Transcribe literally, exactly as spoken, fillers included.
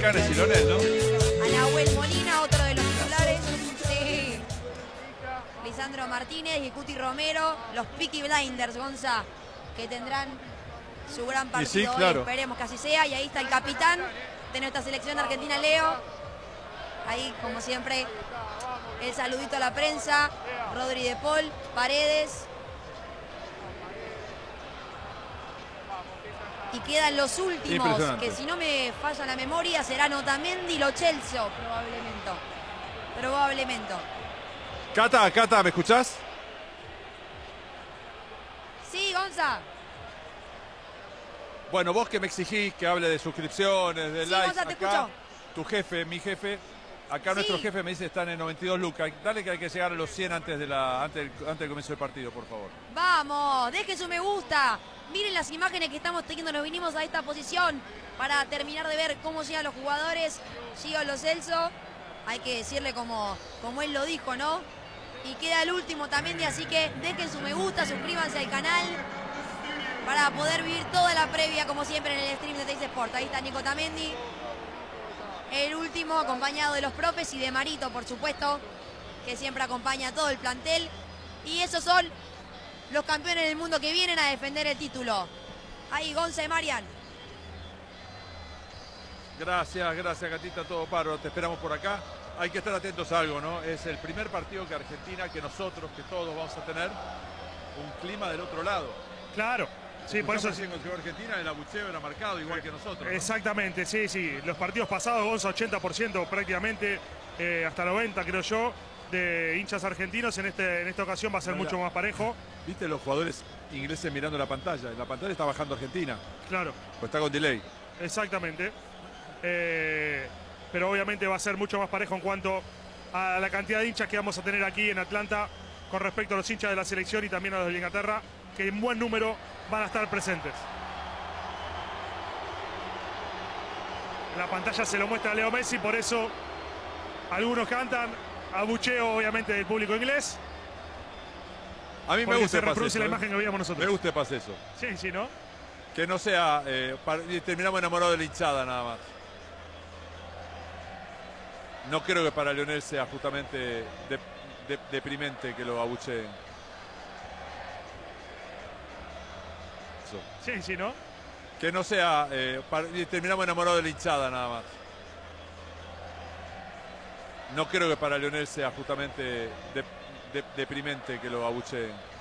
Cana y Lionel, ¿no? A Nahuel Molina, otro de los titulares. Sí. Lisandro Martínez y Cuti Romero, los Peaky Blinders, Gonza, que tendrán su gran partido sí, hoy. claro. Esperemos que así sea. Y ahí está el capitán de nuestra selección argentina, Leo. Ahí, como siempre, el saludito a la prensa. Rodri de Paul, Paredes. Y quedan los últimos, que si no me falla la memoria, serán Otamendi y Lo Celso, probablemente. Probablemente. Cata, Cata, ¿me escuchás? Sí, Gonza. Bueno, vos que me exigís que hable de suscripciones, de Sí, likes, Gonza, te acá, escucho. tu jefe, mi jefe, acá Sí. nuestro jefe me dice que están en noventa y dos lucas. Dale que hay que llegar a los cien antes, de la, antes, del, antes del comienzo del partido, por favor. Vamos, deje su me gusta. Miren las imágenes que estamos teniendo, nos vinimos a esta posición para terminar de ver cómo llegan los jugadores. Llega Lo Celso, hay que decirle como, como él lo dijo, ¿no? Y queda el último también, así que dejen su me gusta, suscríbanse al canal para poder vivir toda la previa, como siempre, en el stream de Teis Sport. Ahí está Nico Otamendi, el último, acompañado de los profes y de Marito, por supuesto, que siempre acompaña a todo el plantel. Y esos son los campeones del mundo que vienen a defender el título. Ahí, Gonza y Marian. Gracias, gracias, Catita, todo paro. Te esperamos por acá. Hay que estar atentos a algo, ¿no? Es el primer partido que Argentina, que nosotros, que todos vamos a tener un clima del otro lado. Claro. Sí, por eso. Cuando llegó Argentina, el abucheo era marcado igual que nosotros, ¿no? Exactamente, sí, sí. Los partidos pasados, Gonza, ochenta por ciento prácticamente, eh, hasta noventa creo yo, de hinchas argentinos. En, este, en esta ocasión va a ser Mira, mucho más parejo. ¿Viste los jugadores ingleses mirando la pantalla? En la pantalla está bajando Argentina. Claro. Pues está con delay. Exactamente. Eh, pero obviamente va a ser mucho más parejo en cuanto a la cantidad de hinchas que vamos a tener aquí en Atlanta con respecto a los hinchas de la selección y también a los de Inglaterra, que en buen número van a estar presentes. La pantalla se lo muestra a Leo Messi, por eso algunos cantan abucheo obviamente del público inglés. A mí me porque gusta se reproduce eso, la ¿eh? imagen que veíamos nosotros. Me gusta que pase eso. Sí, sí, ¿no? Que no sea... Eh, para, y terminamos enamorados de la hinchada nada más. No creo que para Lionel sea justamente de, de, deprimente que lo abucheen. Eso. Sí, sí, ¿no? Que no sea... Eh, para, y terminamos enamorados de la hinchada nada más. No creo que para Lionel sea justamente de, de, deprimente que lo abucheen.